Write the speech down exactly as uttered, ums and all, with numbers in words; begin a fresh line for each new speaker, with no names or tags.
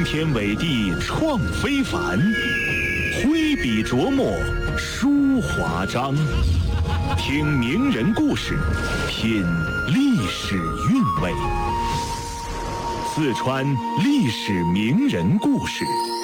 惊天伟地创非凡，挥笔琢磨书华章。听名人故事，品历史韵味。四川历史名人故事。